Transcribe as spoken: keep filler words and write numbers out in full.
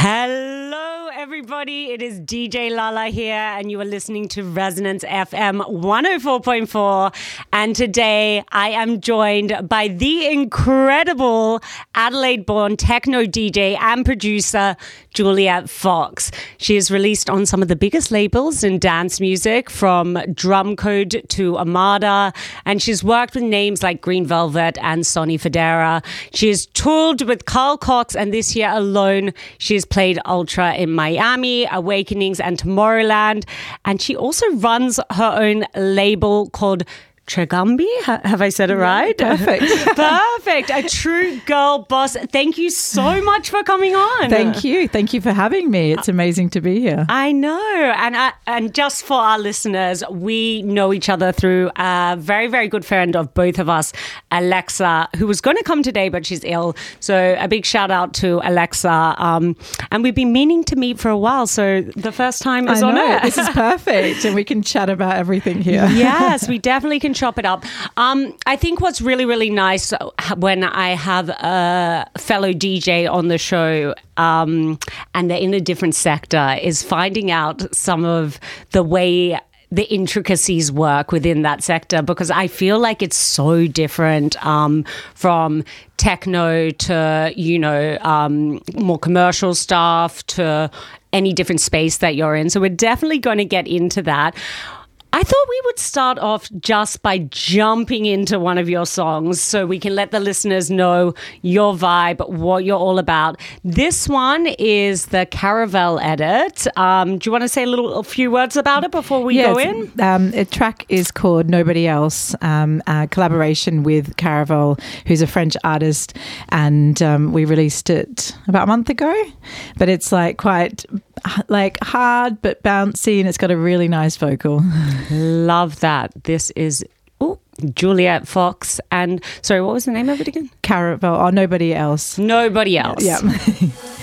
Hello, everybody. It is D J Lala here, and you are listening to Resonance F M one oh four point four. And today I am joined by the incredible Adelaide-born techno D J and producer, Juliet Fox. She is released on some of the biggest labels in dance music, from Drumcode to Armada, and she's worked with names like Green Velvet and Sonny Fodera. She has toured with Carl Cox, and this year alone, she's played Ultra in Miami, Awakenings, and Tomorrowland. And she also runs her own label called Tregambi. Have I said it right? Yeah, perfect. Perfect. A true girl boss. Thank you so much for coming on. Thank you. Thank you for having me. It's amazing to be here. I know. And I, and just for our listeners, we know each other through a very, very good friend of both of us, Alexa, who was going to come today, but she's ill. So a big shout out to Alexa. Um, and we've been meaning to meet for a while. So the first time is I on know. it. This is perfect. And we can chat about everything here. Yes, we definitely can chop it up. Um, I think what's really, really nice when I have a fellow D J on the show um, and they're in a different sector is finding out some of the way the intricacies work within that sector, because I feel like it's so different um, from techno to, you know, um, more commercial stuff to any different space that you're in. So we're definitely going to get into that. I thought we would start off just by jumping into one of your songs so we can let the listeners know your vibe, what you're all about. This one is the Caravel edit. Um, do you want to say a little, a few words about it before we yes, go in? Um, a track is called Nobody Else, um, a collaboration with Caravel, who's a French artist, and um, we released it about a month ago. But it's like quite like hard but bouncy, and it's got a really nice vocal. Love that. This is ooh, Juliet Fox and sorry, what was the name of it again? Caravel or Nobody Else. Nobody Else. Yeah.